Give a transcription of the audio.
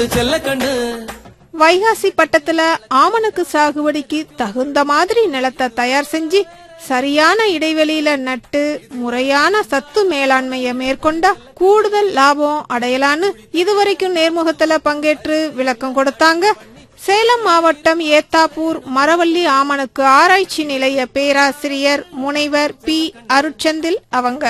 வைகாசி பட்டத்துல ஆமணக்கு சாகுபடிக்கு தகுந்த மாதிரி நிலத்தை தயார் செஞ்சு சரியான இடைவெளியில நட்டு முறையான சத்து மேலாண்மைய மேற்கொண்டா கூடுதல் லாபம் அடையலான்னு இதுவரைக்கும் நேர்முகத்துல பங்கேற்று விளக்கம் கொடுத்தாங்க சேலம் மாவட்டம் ஏத்தாப்பூர் மரவள்ளி ஆமணக்கு ஆராய்ச்சி நிலைய பேராசிரியர் முனைவர் பி அருட்சந்தில் அவங்க.